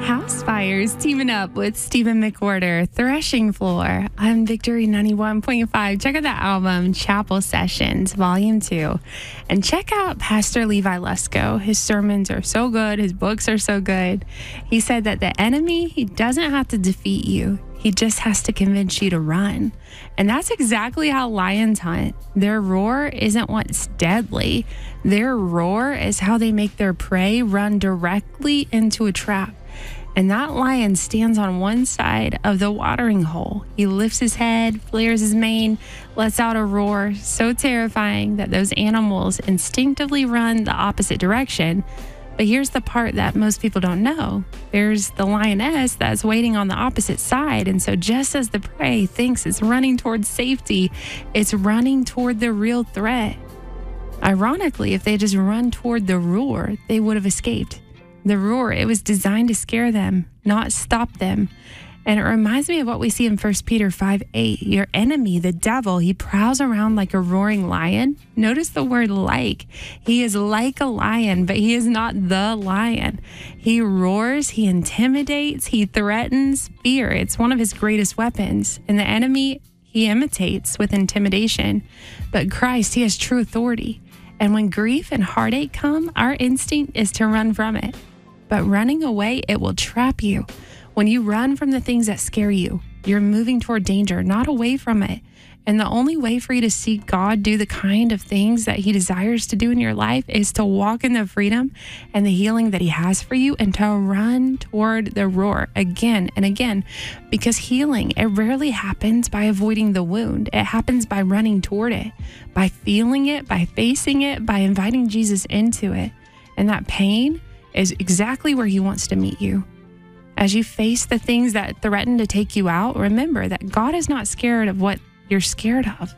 House Fires teaming up with Stephen McWhorter, Threshing Floor on Victory 91.5. Check out that album, Chapel Sessions, Volume 2. And check out Pastor Levi Lusko. His sermons are so good. His books are so good. He said that the enemy, he doesn't have to defeat you. He just has to convince you to run. And that's exactly how lions hunt. Their roar isn't what's deadly. Their roar is how they make their prey run directly into a trap. And that lion stands on one side of the watering hole. He lifts his head, flares his mane, lets out a roar so terrifying that those animals instinctively run the opposite direction. But here's the part that most people don't know. There's the lioness that's waiting on the opposite side. And so just as the prey thinks it's running towards safety, it's running toward the real threat. Ironically, if they just run toward the roar, they would have escaped. The roar, it was designed to scare them, not stop them. And it reminds me of what we see in 1 Peter 5:8. Your enemy, the devil, he prowls around like a roaring lion. Notice the word like. He is like a lion, but he is not the lion. He roars, he intimidates, he threatens. Fear, it's one of his greatest weapons. And the enemy, he imitates with intimidation. But Christ, he has true authority. And when grief and heartache come, our instinct is to run from it. But running away, it will trap you. When you run from the things that scare you, you're moving toward danger, not away from it. And the only way for you to see God do the kind of things that he desires to do in your life is to walk in the freedom and the healing that he has for you and to run toward the roar again and again. Because healing, it rarely happens by avoiding the wound. It happens by running toward it, by feeling it, by facing it, by inviting Jesus into it. And that pain is exactly where he wants to meet you. As you face the things that threaten to take you out, remember that God is not scared of what you're scared of.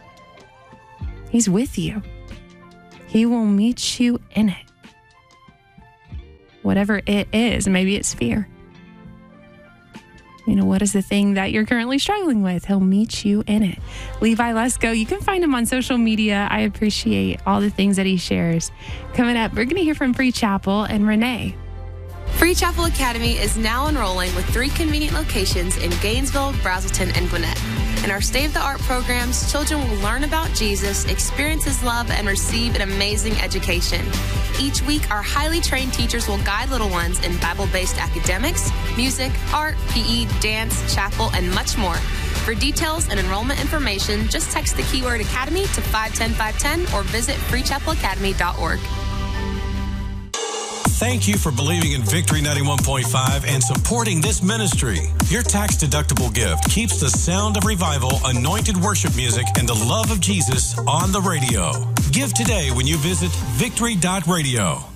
He's with you. He will meet you in it. Whatever it is, maybe it's fear. What is the thing that you're currently struggling with? He'll meet you in it. Levi Lusko, you can find him on social media. I appreciate all the things that he shares. Coming up, we're going to hear from Free Chapel and Renee. Free Chapel Academy is now enrolling with 3 convenient locations in Gainesville, Brazelton, and Gwinnett. In our state-of-the-art programs, children will learn about Jesus, experience his love, and receive an amazing education. Each week, our highly trained teachers will guide little ones in Bible-based academics, music, art, PE, dance, chapel, and much more. For details and enrollment information, just text the keyword Academy to 510-510 or visit freechapelacademy.org. Thank you for believing in Victory 91.5 and supporting this ministry. Your tax-deductible gift keeps the sound of revival, anointed worship music, and the love of Jesus on the radio. Give today when you visit victory.radio.